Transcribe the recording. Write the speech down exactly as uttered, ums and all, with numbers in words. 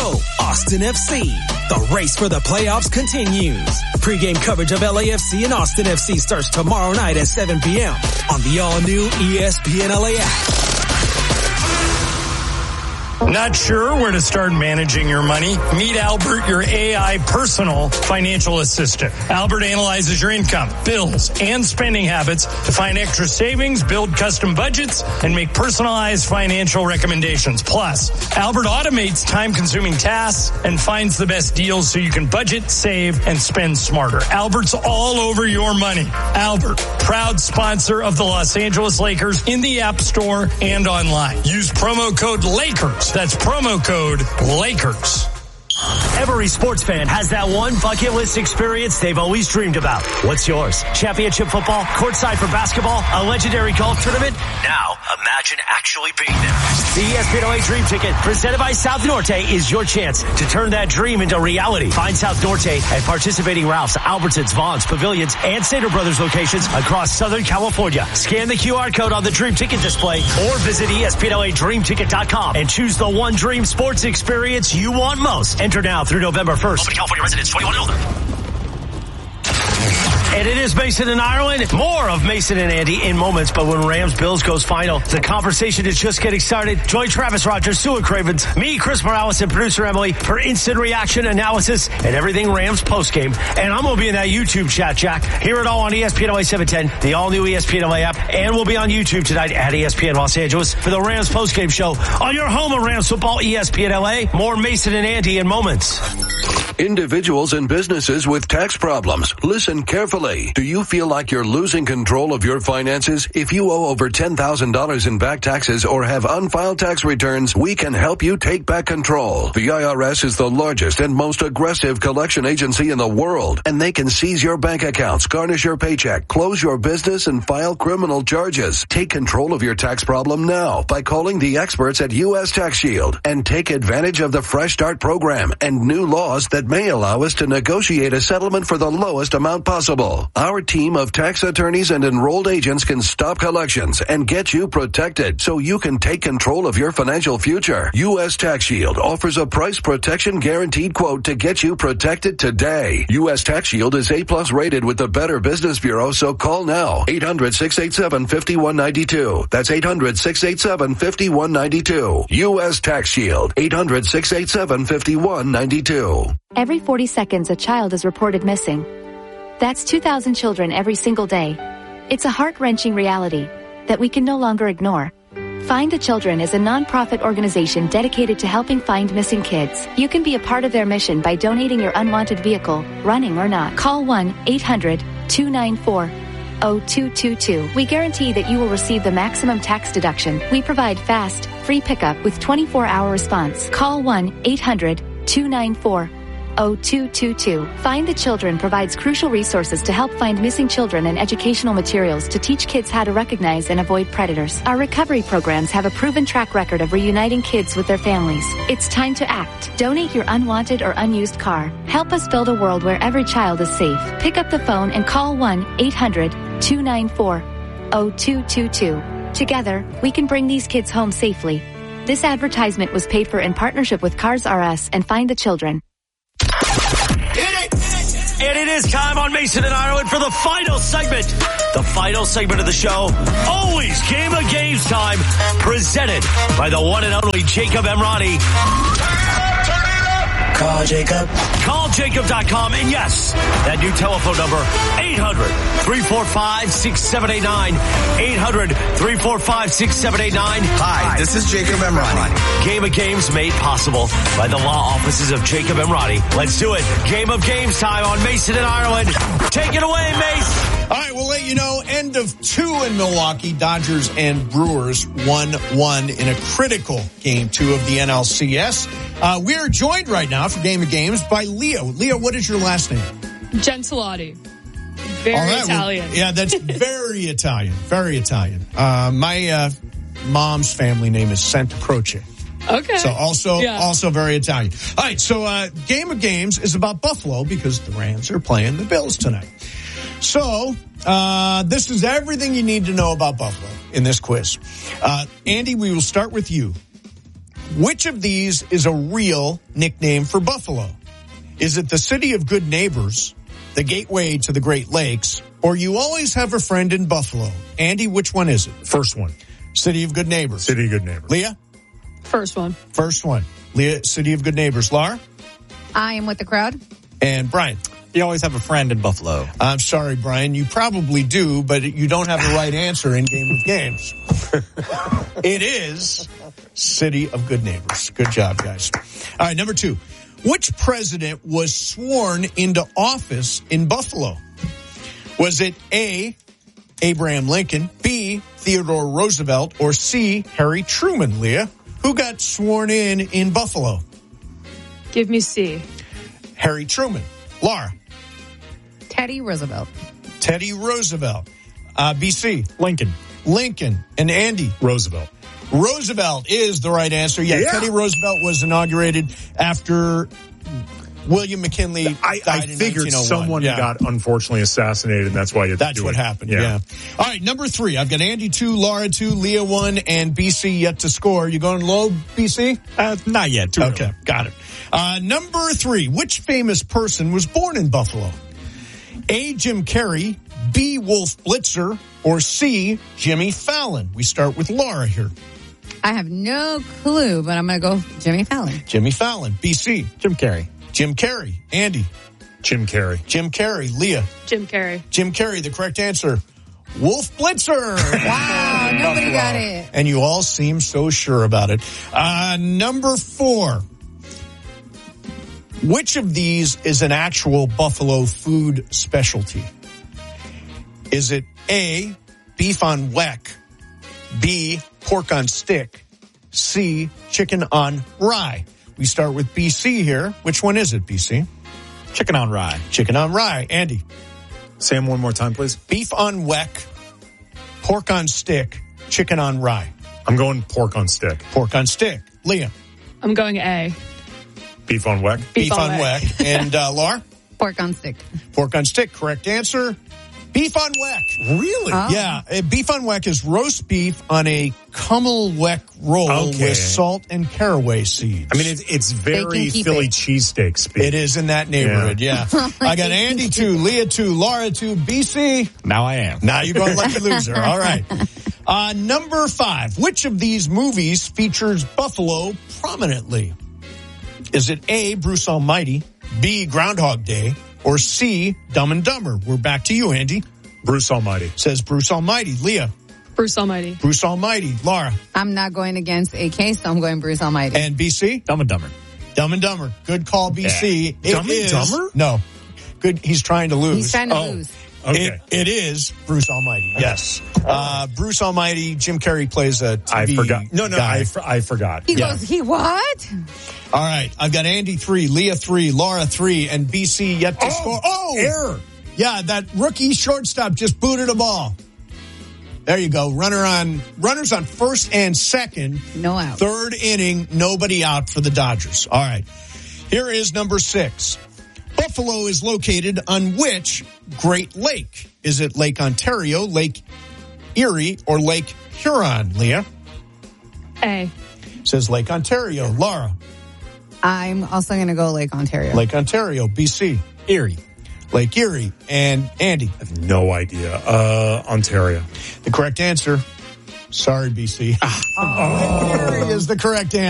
Go Austin F C. The race for the playoffs continues. Pre-game coverage of L A F C and Austin F C starts tomorrow night at seven p.m. on the all-new E S P N L A app. Not sure where to start managing your money? Meet Albert, your A I personal financial assistant. Albert analyzes your income, bills, and spending habits to find extra savings, build custom budgets, and make personalized financial recommendations. Plus, Albert automates time-consuming tasks and finds the best deals so you can budget, save, and spend smarter. Albert's all over your money. Albert, proud sponsor of the Los Angeles Lakers in the App Store and online. Use promo code LAKERS. That's promo code LAKERS. Every sports fan has that one bucket list experience they've always dreamed about. What's yours? Championship football, courtside for basketball, a legendary golf tournament? Now, imagine actually being there. The E S P N L A Dream Ticket, presented by South Norte, is your chance to turn that dream into reality. Find South Norte at participating Ralphs, Albertsons, Vaughn's, Pavilions, and Stater Brothers locations across Southern California. Scan the Q R code on the Dream Ticket display or visit E S P N L A dream ticket dot com and choose the one dream sports experience you want most. Enter now through November first. Open to California residents twenty-one and older. And it is Mason and Ireland. More of Mason and Andy in moments, but when Rams-Bills goes final, the conversation is just getting started. Join Travis Rogers, Stuart Cravens, me, Chris Morales, and producer Emily for instant reaction, analysis, and everything Rams postgame. And I'm going to be in that YouTube chat, Jack. Hear it all on E S P N L A seven ten, the all-new E S P N L A app, and we'll be on YouTube tonight at E S P N Los Angeles for the Rams postgame show on your home of Rams football, E S P N L A. More Mason and Andy in moments. Individuals and businesses with tax problems, listen carefully. Do you feel like you're losing control of your finances? If you owe over ten thousand dollars in back taxes or have unfiled tax returns, we can help you take back control. The I R S is the largest and most aggressive collection agency in the world, and they can seize your bank accounts, garnish your paycheck, close your business, and file criminal charges. Take control of your tax problem now by calling the experts at U S Tax Shield and take advantage of the Fresh Start program and new laws that may allow us to negotiate a settlement for the lowest amount possible. Our team of tax attorneys and enrolled agents can stop collections and get you protected so you can take control of your financial future. U S Tax Shield offers a price protection guaranteed quote to get you protected today. U S Tax Shield is A plus rated with the Better Business Bureau, so call now. eight hundred, six eight seven, five one nine two. That's eight hundred, six eight seven, five one nine two. U S Tax Shield. eight hundred, six eight seven, five one nine two. Every forty seconds, a child is reported missing. That's two thousand children every single day. It's a heart-wrenching reality that we can no longer ignore. Find the Children is a non-profit organization dedicated to helping find missing kids. You can be a part of their mission by donating your unwanted vehicle, running or not. Call one eight hundred, two nine four, zero two two two. We guarantee that you will receive the maximum tax deduction. We provide fast, free pickup with twenty-four hour response. Call one eight hundred, two nine four, zero two two two. Find the Children provides crucial resources to help find missing children and educational materials to teach kids how to recognize and avoid predators. Our recovery programs have a proven track record of reuniting kids with their families. It's time to act. Donate your unwanted or unused car. Help us build a world where every child is safe. Pick up the phone and call one eight hundred, two nine four, zero two two two. Together, we can bring these kids home safely. This advertisement was paid for in partnership with Cars R Us and Find the Children. And it is time on Mason and Ireland for the final segment. The final segment of the show, always Game of Games time, presented by the one and only Jacob Emrani. Call Jacob. Call Jacob dot com. And yes, that new telephone number, eight hundred, three four five, six seven eight nine. eight hundred, three four five, six seven eight nine. Hi, this is Jacob Emrani. Game of Games made possible by the law offices of Jacob Emrani. Let's do it. Game of Games time on Mason and Ireland. Take it away, Mace. All right, we'll let you know. End of two in Milwaukee. Dodgers and Brewers one one in a critical game two of the N L C S. Uh, we are joined right now for Game of Games by Leo. Leo, what is your last name? Gentilotti. Very right, Italian. Well, yeah, that's very Italian. Very Italian. Uh, my uh, mom's family name is Santa Croce. Okay. So also, yeah. also very Italian. All right. So, uh, Game of Games is about Buffalo because the Rams are playing the Bills tonight. So, uh, this is everything you need to know about Buffalo in this quiz. Uh, Andy, we will start with you. Which of these is a real nickname for Buffalo? Is it the City of Good Neighbors, the Gateway to the Great Lakes, or You Always Have a Friend in Buffalo? Andy, which one is it? First one. City of Good Neighbors. City of Good Neighbors. Leah? First one. First one. Leah, City of Good Neighbors. Laura? I am with the crowd. And Brian? You always have a friend in Buffalo. I'm sorry, Brian. You probably do, but you don't have the right answer in Game of Games. It is City of Good Neighbors. Good job, guys. All right, number two. Which president was sworn into office in Buffalo? Was it A, Abraham Lincoln, B, Theodore Roosevelt, or C, Harry Truman? Leah, who got sworn in in Buffalo? Give me C. Harry Truman. Laura? Teddy Roosevelt. Teddy Roosevelt. Uh, B C? Lincoln. Lincoln. And Andy? Roosevelt. Roosevelt is the right answer. Yeah, yeah. Teddy Roosevelt was inaugurated after William McKinley I, died I in figured someone yeah. got unfortunately assassinated, and that's why you That's do what it. happened, yeah. yeah. All right, number three. I've got Andy two, Laura two, Leah one, and B C yet to score. You going low, B C? Uh, not yet. Too okay, early. got it. Uh, number three. Which famous person was born in Buffalo? A, Jim Carrey, B, Wolf Blitzer, or C, Jimmy Fallon? We start with Laura here. I have no clue, but I'm going to go Jimmy Fallon. Jimmy Fallon. B C. Jim Carrey. Jim Carrey. Andy. Jim Carrey. Jim Carrey. Leah. Jim Carrey. Jim Carrey. The correct answer. Wolf Blitzer. Wow, nobody Buffalo. got it. And you all seem so sure about it. Uh, number four. Which of these is an actual Buffalo food specialty? Is it A, beef on weck, B, pork on stick, C, chicken on rye? We start with B C here. Which one is it, B C? Chicken on rye. Chicken on rye. Andy? Say them one more time, please. Beef on weck, pork on stick, chicken on rye. I'm going pork on stick. Pork on stick. Leah? I'm going A. Beef on weck. Beef, Beef on, on weck. weck. And uh, Laura? Pork on stick. Pork on stick. Correct answer. Beef on weck. Really? Oh. Yeah. Uh, beef on weck is roast beef on a kummel weck roll okay. with salt and caraway seeds. I mean, it's, it's very Philly it. cheesesteak speak. It is in that neighborhood, yeah. yeah. I got Andy two, Leah two, Laura two, B C. Now I am. Now you're going lucky loser. All right. Uh, number five. Which of these movies features Buffalo prominently? Is it A, Bruce Almighty, B, Groundhog Day, or C, Dumb and Dumber? We're back to you, Andy. Bruce Almighty. Says Bruce Almighty. Leah. Bruce Almighty. Bruce Almighty. Laura. I'm not going against A K, so I'm going Bruce Almighty. And B C? Dumb and Dumber. Dumb and Dumber. Good call, B C. Yeah. Dumb and is, Dumber? No. Good. He's trying to lose. He's trying to oh. lose. Okay. It, it is Bruce Almighty. Yes. Uh, Bruce Almighty. Jim Carrey plays a T V I forgot. No, no, guy. I, for, I forgot. He Yeah. goes, he what? All right. I've got Andy three, Leah three, Laura three, and B C yet to Oh, score. Oh, error. Yeah, that rookie shortstop just booted a ball. There you go. Runner on runners on first and second. No out. Third inning, nobody out for the Dodgers. All right. Here is number six. Buffalo is located on which Great Lake? Is it Lake Ontario, Lake Erie, or Lake Huron? Leah? A. Says Lake Ontario. Laura? I'm also going to go Lake Ontario. Lake Ontario. B C? Erie. Lake Erie. And Andy? I have no idea. Uh, Ontario. The correct answer. Sorry, B C. Oh. Lake Erie is the correct answer.